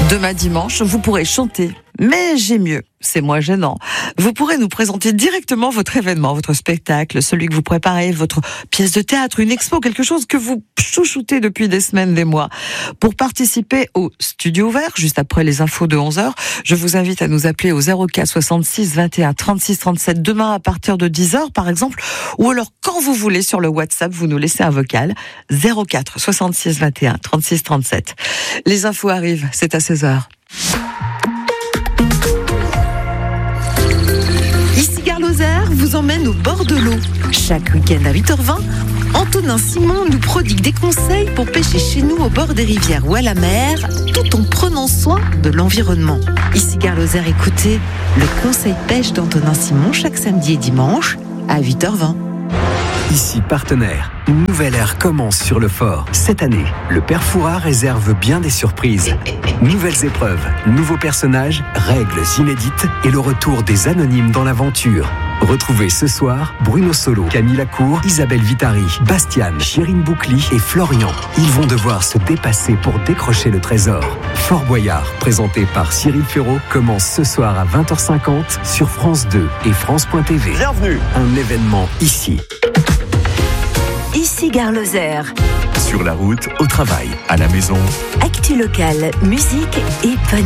Demain dimanche, vous pourrez chanter. Mais j'ai mieux, c'est moins gênant. Vous pourrez nous présenter directement votre événement, votre spectacle, celui que vous préparez, votre pièce de théâtre, une expo, quelque chose que vous chouchoutez depuis des semaines, des mois. Pour participer au Studio Vert, juste après les infos de 11h, je vous invite à nous appeler au 04 66 21 36 37 demain à partir de 10h par exemple, ou alors quand vous voulez sur le WhatsApp, vous nous laissez un vocal 04 66 21 36 37. Les infos arrivent, c'est à 16h. Ici Gare Lozère vous emmène au bord de l'eau. Chaque week-end à 8h20, Antonin Simon nous prodigue des conseils pour pêcher chez nous au bord des rivières ou à la mer, tout en prenant soin de l'environnement. Ici Gare Lozère, écoutez le conseil pêche d'Antonin Simon chaque samedi et dimanche à 8h20. Ici Partenaire, une nouvelle ère commence sur le fort. Cette année, le Père Fouras réserve bien des surprises. Nouvelles épreuves, nouveaux personnages, règles inédites et le retour des anonymes dans l'aventure. Retrouvez ce soir Bruno Solo, Camille Lacour, Isabelle Vitari, Bastiane, Chérine Boucli et Florian. Ils vont devoir se dépasser pour décrocher le trésor. Fort Boyard, présenté par Cyril Ferraud, commence ce soir à 20h50 sur France 2 et France.tv. Bienvenue. Un événement ici. Ici Gare Lozère. Sur la route, au travail, à la maison. Actu locale, musique et bonne